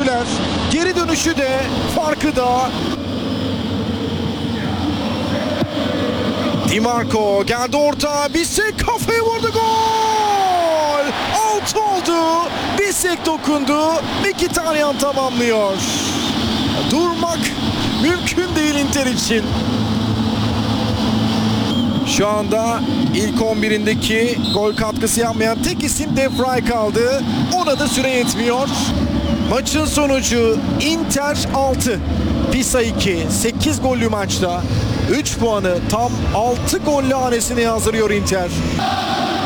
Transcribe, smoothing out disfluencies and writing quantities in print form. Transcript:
döndüler. Geri dönüşü de farkı da. Di Marco geldi orta. Bissek kafayı vurdu, gol! 6 oldu. Bissek dokundu. Mkhitaryan tamamlıyor. Durmak mümkün değil Inter için. Şu anda ilk 11'indeki gol katkısı yapmayan tek isim De Vrij kaldı. Ona da süre yetmiyor. Maçın sonucu Inter 6, Pisa 2. 8 gollü maçta 3 puanı tam 6 golle hanesine yazdırıyor Inter.